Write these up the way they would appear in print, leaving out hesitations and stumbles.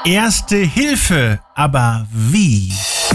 Erste Hilfe, aber wie?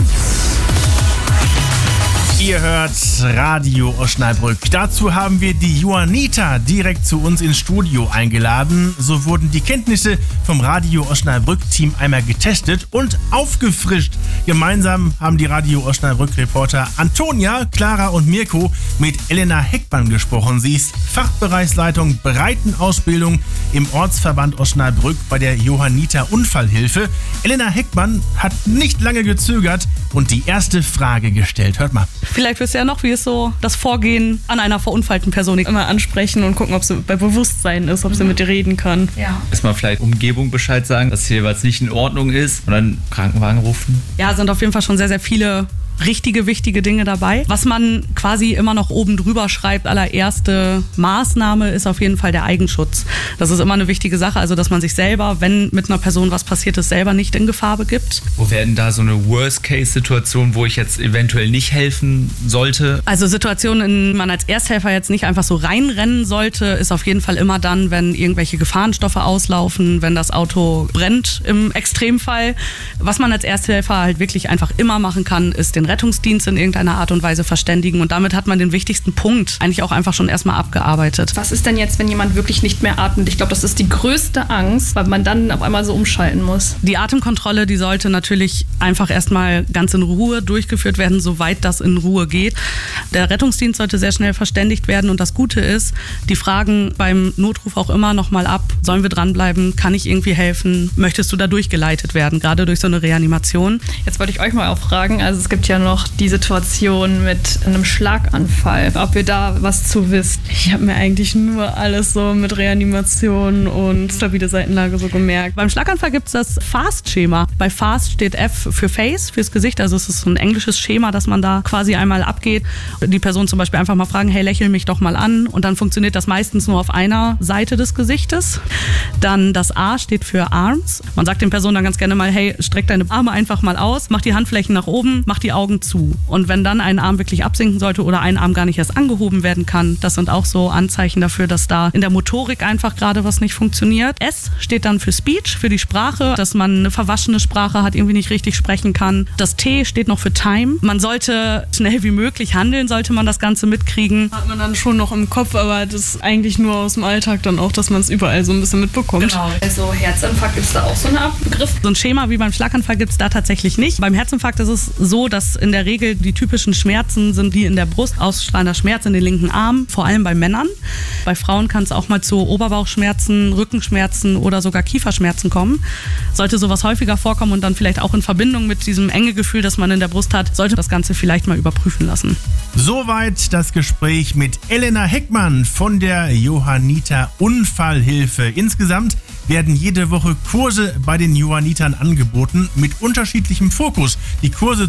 Ihr hört Radio Osnabrück. Dazu haben wir die Johanniter direkt zu uns ins Studio eingeladen. So wurden die Kenntnisse vom Radio Osnabrück-Team einmal getestet und aufgefrischt. Gemeinsam haben die Radio Osnabrück-Reporter Antonia, Clara und Mirko mit Elena Heckmann gesprochen. Sie ist Fachbereichsleitung Breitenausbildung im Ortsverband Osnabrück bei der Johanniter Unfallhilfe. Elena Heckmann hat nicht lange gezögert und die erste Frage gestellt. Hört mal. Vielleicht wisst ihr ja noch, wie es so das Vorgehen an einer verunfallten Person immer ansprechen und gucken, ob sie bei Bewusstsein ist, ob sie mit dir reden kann. Ja. Erstmal vielleicht Umgebung Bescheid sagen, dass hier was nicht in Ordnung ist und dann Krankenwagen rufen. Ja, sind auf jeden Fall schon sehr, sehr viele richtige, wichtige Dinge dabei. Was man quasi immer noch oben drüber schreibt, allererste Maßnahme ist auf jeden Fall der Eigenschutz. Das ist immer eine wichtige Sache, also dass man sich selber, wenn mit einer Person was passiert ist, selber nicht in Gefahr begibt. Wo wäre denn da so eine Worst-Case-Situation, wo ich jetzt eventuell nicht helfen sollte? Also Situationen, in denen man als Ersthelfer jetzt nicht einfach so reinrennen sollte, ist auf jeden Fall immer dann, wenn irgendwelche Gefahrenstoffe auslaufen, wenn das Auto brennt im Extremfall. Was man als Ersthelfer halt wirklich einfach immer machen kann, ist den Rettungsdienst in irgendeiner Art und Weise verständigen und damit hat man den wichtigsten Punkt eigentlich auch einfach schon erstmal abgearbeitet. Was ist denn jetzt, wenn jemand wirklich nicht mehr atmet? Ich glaube, das ist die größte Angst, weil man dann auf einmal so umschalten muss. Die Atemkontrolle, die sollte natürlich einfach erstmal ganz in Ruhe durchgeführt werden, soweit das in Ruhe geht. Der Rettungsdienst sollte sehr schnell verständigt werden und das Gute ist, die fragen beim Notruf auch immer nochmal ab, sollen wir dranbleiben, kann ich irgendwie helfen, möchtest du da durchgeleitet werden, gerade durch so eine Reanimation. Jetzt wollte ich euch mal auch fragen, also es gibt ja noch die Situation mit einem Schlaganfall, ob ihr da was zu wisst. Ich habe mir eigentlich nur alles so mit Reanimation und stabile Seitenlage so gemerkt. Beim Schlaganfall gibt es das FAST-Schema. Bei FAST steht F für Face, fürs Gesicht, also es ist so ein englisches Schema, dass man da quasi einmal abgeht. Die Person zum Beispiel einfach mal fragen, hey, lächel mich doch mal an und dann funktioniert das meistens nur auf einer Seite des Gesichtes. Dann das A steht für Arms. Man sagt den Personen dann ganz gerne mal, hey, streck deine Arme einfach mal aus, mach die Handflächen nach oben, mach die Augen zu. Und wenn dann ein Arm wirklich absinken sollte oder ein Arm gar nicht erst angehoben werden kann, das sind auch so Anzeichen dafür, dass da in der Motorik einfach gerade was nicht funktioniert. S steht dann für Speech, für die Sprache, dass man eine verwaschene Sprache hat, irgendwie nicht richtig sprechen kann. Das T steht noch für Time. Man sollte schnell wie möglich handeln, sollte man das Ganze mitkriegen. Hat man dann schon noch im Kopf, aber das ist eigentlich nur aus dem Alltag dann auch, dass man es überall so ein bisschen mitbekommt. Genau. Also Herzinfarkt, gibt es da auch so eine Art Begriff? So ein Schema wie beim Schlaganfall gibt es da tatsächlich nicht. Beim Herzinfarkt ist es so, dass in der Regel die typischen Schmerzen sind die in der Brust, ausstrahlender Schmerz in den linken Arm, vor allem bei Männern. Bei Frauen kann es auch mal zu Oberbauchschmerzen, Rückenschmerzen oder sogar Kieferschmerzen kommen. Sollte sowas häufiger vorkommen und dann vielleicht auch in Verbindung mit diesem enge Gefühl, das man in der Brust hat, sollte das Ganze vielleicht mal überprüfen lassen. Soweit das Gespräch mit Elena Heckmann von der Johanniter Unfallhilfe. Insgesamt werden jede Woche Kurse bei den Johannitern angeboten mit unterschiedlichem Fokus. Die Kurse